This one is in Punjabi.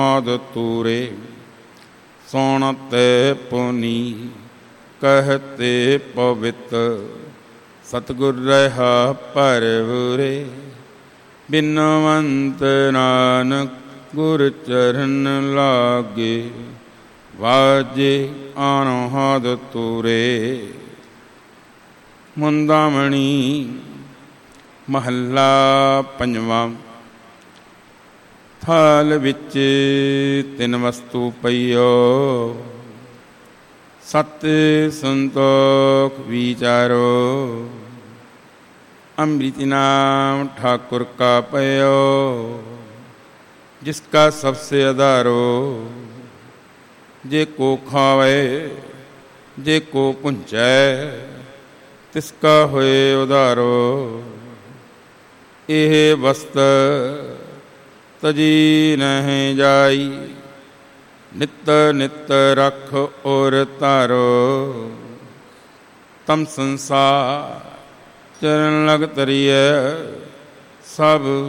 ਆਦ ਤੂਰੇ ਸੋਣ ਤੇ ਪੁਨੀ ਕਹਤੇ ਪਵਿੱਤ ਸਤਿਗੁਰ ਰਹਾ ਭਰਵੁਰੇ ਬਿਨਵੰਤ ਨਾਨਕ ਗੁਰ ਚਰਨ ਲਾਗੇ ਵਾਜੇ ਆਨਹਦ ਤੂਰੇ। ਮੁੰਦਾਮਣੀ ਮਹੱਲਾ ਪੰਜਵਾਂ। ਥਾਲ ਵਿੱਚ ਤਿੰਨ ਵਸਤੂ ਪਈਓ ਸਤ ਸੰਤੋਖ ਵਿਚਾਰੋ ਅੰਮ੍ਰਿਤ ਨਾਮ ठाकुर का पयो जिसका सबसे आधारो जे को खावे जे को पुंचै तिसका होए उधारो। एह वस्त तजी नहीं जाई नित नित रख और तारो तम संसार चरण लग तरिए सब